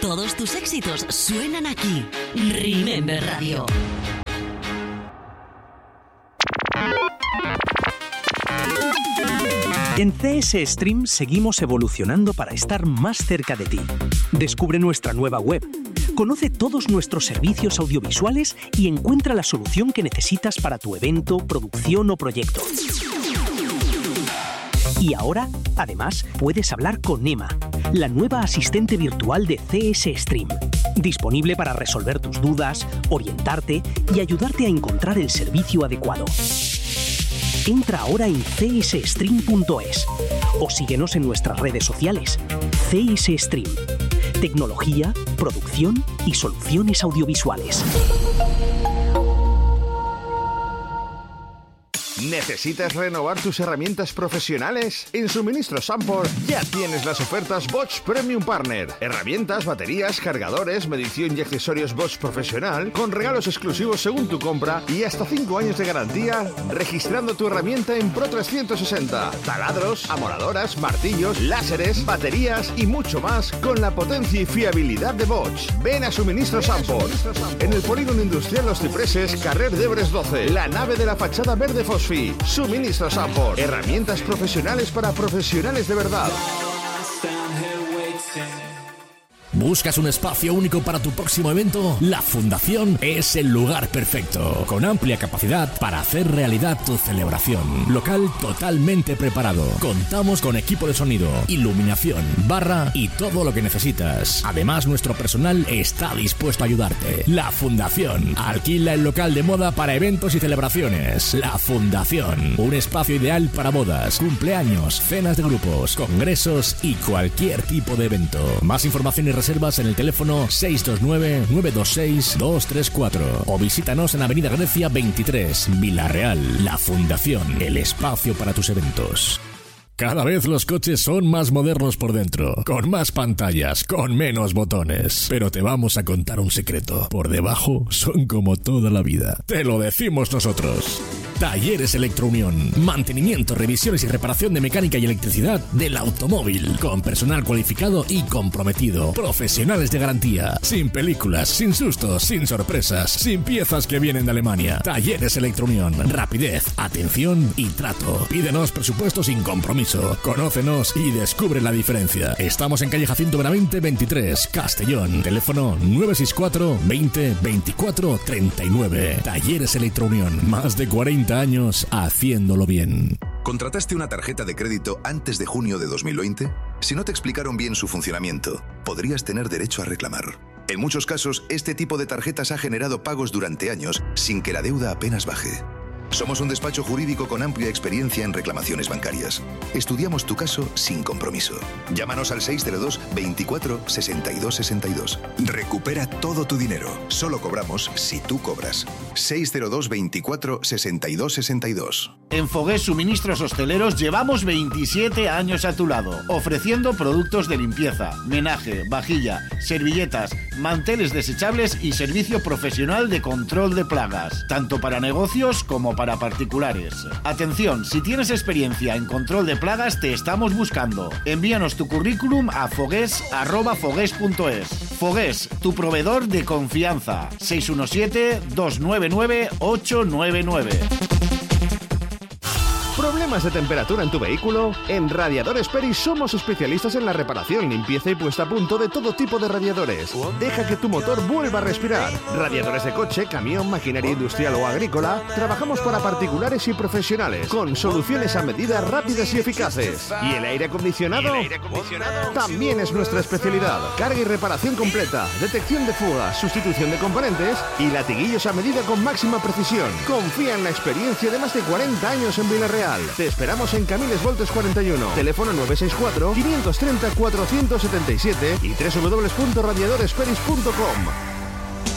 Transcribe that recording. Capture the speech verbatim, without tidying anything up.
Todos tus éxitos suenan aquí. Remember Radio. En C S Stream seguimos evolucionando para estar más cerca de ti. Descubre nuestra nueva web. Conoce todos nuestros servicios audiovisuales y encuentra la solución que necesitas para tu evento, producción o proyecto. Y ahora, además, puedes hablar con Emma, la nueva asistente virtual de C S Stream. Disponible para resolver tus dudas, orientarte y ayudarte a encontrar el servicio adecuado. Entra ahora en c s stream punto es o síguenos en nuestras redes sociales. C S Stream. Tecnología, producción y soluciones audiovisuales. ¿Necesitas renovar tus herramientas profesionales? En Suministros Sampor ya tienes las ofertas Bosch Premium Partner. Herramientas, baterías, cargadores, medición y accesorios Bosch Profesional con regalos exclusivos según tu compra y hasta cinco años de garantía registrando tu herramienta en Pro trescientos sesenta. Taladros, amoladoras, martillos, láseres, baterías y mucho más con la potencia y fiabilidad de Bosch. Ven a Suministros Sampor. En el Polígono Industrial Los Cipreses, Carrer Debres doce, la nave de la fachada verde Fosfi. Suministros Sampor. Herramientas profesionales para profesionales de verdad. ¿Buscas un espacio único para tu próximo evento? La Fundación es el lugar perfecto, con amplia capacidad para hacer realidad tu celebración. Local totalmente preparado. Contamos con equipo de sonido, iluminación, barra y todo lo que necesitas. Además, nuestro personal está dispuesto a ayudarte. La Fundación alquila el local de moda para eventos y celebraciones. La Fundación, un espacio ideal para bodas, cumpleaños, cenas de grupos, congresos y cualquier tipo de evento. Más información y reservas en el teléfono seis dos nueve, nueve dos seis, dos tres cuatro o visítanos en Avenida Grecia veintitrés, Villarreal. La Fundación, el espacio para tus eventos. Cada vez los coches son más modernos por dentro, con más pantallas, con menos botones. Pero te vamos a contar un secreto. Por debajo son como toda la vida. Te lo decimos nosotros. Talleres Electrounión. Mantenimiento, revisiones y reparación de mecánica y electricidad del automóvil. Con personal cualificado y comprometido. Profesionales de garantía. Sin películas, sin sustos, sin sorpresas, sin piezas que vienen de Alemania. Talleres Electrounión. Rapidez, atención y trato. Pídenos presupuesto sin compromiso. Conócenos y descubre la diferencia. Estamos en calle Jacinto Benavente veintitrés, Castellón. Teléfono nueve seis cuatro, veinte, veinticuatro, treinta y nueve. Talleres Electrounión. Más de cuarenta años haciéndolo bien. ¿Contrataste una tarjeta de crédito antes de junio de dos mil veinte? Si no te explicaron bien su funcionamiento, podrías tener derecho a reclamar. En muchos casos, este tipo de tarjetas ha generado pagos durante años sin que la deuda apenas baje. Somos un despacho jurídico con amplia experiencia en reclamaciones bancarias. Estudiamos tu caso sin compromiso. Llámanos al seis cero dos, veinticuatro, sesenta y dos sesenta y dos. Recupera todo tu dinero. Solo cobramos si tú cobras. seis cero dos, veinticuatro, sesenta y dos sesenta y dos. En Fogués Suministros Hosteleros llevamos veintisiete años a tu lado, ofreciendo productos de limpieza, menaje, vajilla, servilletas, manteles desechables y servicio profesional de control de plagas, tanto para negocios como para particulares. Atención, si tienes experiencia en control de plagas, te estamos buscando. Envíanos tu currículum a fogués arroba fogués punto es. Fogués, tu proveedor de confianza. seis uno siete, dos nueve nueve, ocho nueve nueve. ¿Problemas de temperatura en tu vehículo? En Radiadores Peris somos especialistas en la reparación, limpieza y puesta a punto de todo tipo de radiadores. Deja que tu motor vuelva a respirar. Radiadores de coche, camión, maquinaria industrial o agrícola. Trabajamos para particulares y profesionales, con soluciones a medida rápidas y eficaces. ¿Y el aire acondicionado? ¿Y el aire acondicionado? También es nuestra especialidad. Carga y reparación completa, detección de fugas, sustitución de componentes y latiguillos a medida con máxima precisión. Confía en la experiencia de más de cuarenta años en Villarreal. Te esperamos en Camiles Voltes cuarenta y uno, teléfono nueve seis cuatro, cinco tres cero, cuatro siete siete y doble u doble u doble u punto radiadores peris punto com.